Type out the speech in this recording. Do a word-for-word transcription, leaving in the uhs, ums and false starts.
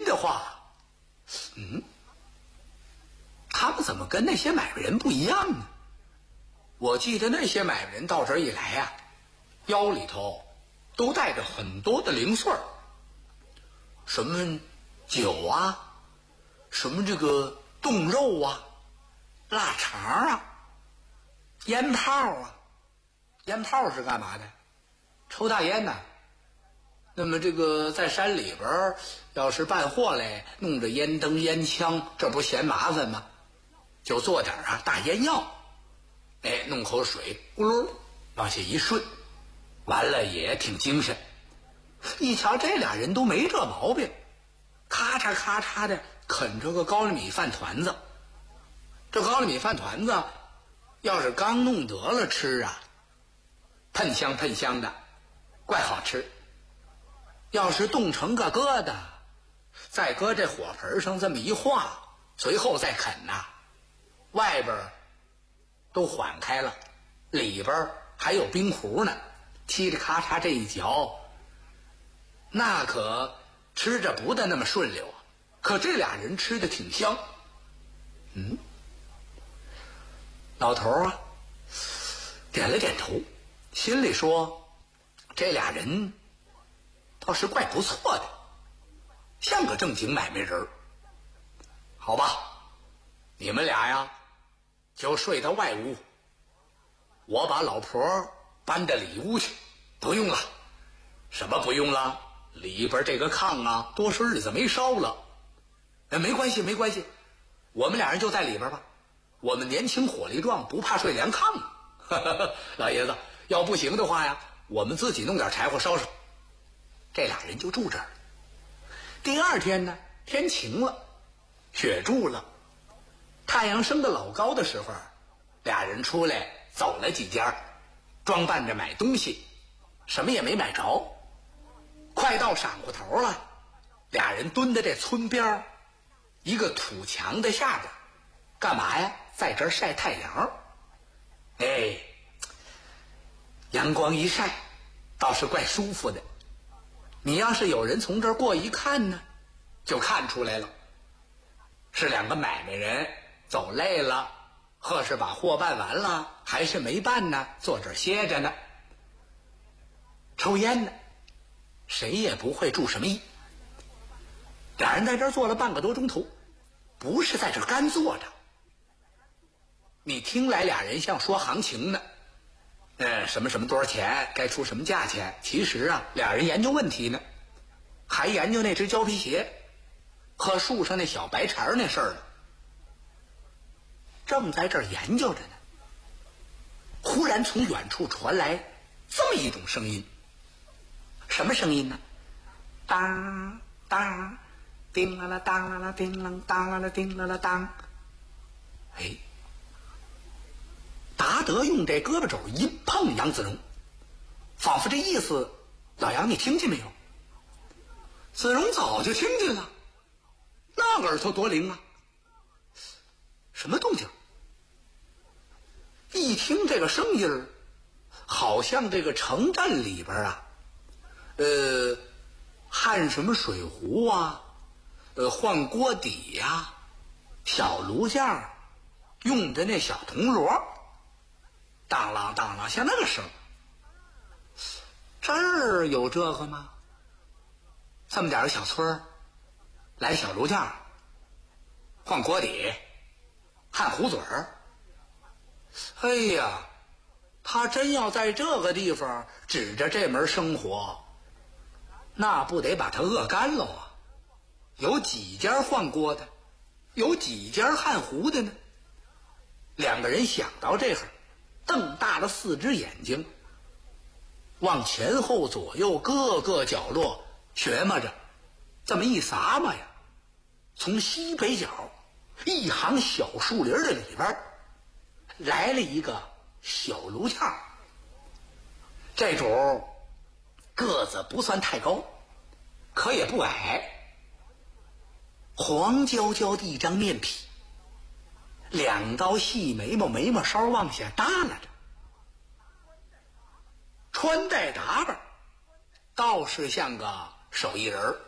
的话，嗯，他们怎么跟那些买卖人不一样呢？我记得那些买卖人到这儿一来呀、啊，腰里头都带着很多的零碎儿，什么酒啊，什么这个冻肉啊，腊肠啊，烟炮啊。烟炮是干嘛的？抽大烟呐。那么这个在山里边要是办货来，弄着烟灯烟枪，这不嫌麻烦吗？就做点啊大烟药，哎，弄口水咕噜往下一顺，完了也挺精神。一瞧这俩人都没这毛病，咔嚓咔嚓的啃着个高粱米饭团子。这高粱米饭团子要是刚弄得了吃啊，喷香喷香的，怪好吃。要是冻成个疙瘩，再搁这火盆上这么一化，随后再啃呐、啊，外边都缓开了，里边还有冰糊呢，嘁哩咔嚓这一嚼，那可吃着不得那么顺溜啊。可这俩人吃的挺香。嗯，老头啊点了点头，心里说这俩人倒是怪不错的，像个正经买卖人。好吧，你们俩呀就睡到外屋，我把老婆搬到里屋去。不用了。什么不用了？里边这个炕啊多少日子没烧了。哎，没关系没关系，我们俩人就在里边吧，我们年轻火力壮，不怕睡凉炕啊。老爷子，要不行的话呀，我们自己弄点柴火烧烧。这俩人就住这儿。第二天呢，天晴了，雪住了，太阳升得老高的时候，俩人出来走了几家，装扮着买东西，什么也没买着。快到晌午头了，俩人蹲在这村边一个土墙的下边，干嘛呀？在这儿晒太阳。哎，阳光一晒，倒是怪舒服的。你要是有人从这儿过一看呢，就看出来了，是两个买卖人走累了，或是把货办完了，还是没办呢，坐这儿歇着呢，抽烟呢，谁也不会注什么意。俩人在这儿坐了半个多钟头，不是在这儿干坐着。你听来俩人像说行情呢，嗯，什么什么多少钱，该出什么价钱。其实啊，俩人研究问题呢，还研究那只胶皮鞋和树上那小白茬那事儿呢。正在这儿研究着呢，忽然从远处传来这么一种声音。什么声音呢？当当叮啦啦当啦啦叮啷当啦啦叮啦啦当。哎，达德用这胳膊肘一碰杨子荣，仿佛这意思，老杨你听见没有？子荣早就听见了，那个耳朵多灵啊！什么动静？一听这个声音，好像这个城镇里边啊，呃，焊什么水壶啊，呃，换锅底呀、啊，小炉架用的那小铜锣，当啷当啷，像那个声。这儿有这个吗？这么点儿小村儿，来小炉架，换锅底，焊壶嘴儿。哎呀，他真要在这个地方指着这门生活，那不得把他饿干了啊！有几家换锅的，有几家焊壶的呢？两个人想到这会儿，瞪大了四只眼睛，往前后左右各个角落学摸着，这么一撒嘛呀，从西北角一行小树林的里边来了一个小炉架。这主个子不算太高，可也不矮，黄焦焦的一张面皮，两道细眉毛眉毛梢往下耷拉着，穿戴打扮倒是像个手艺人。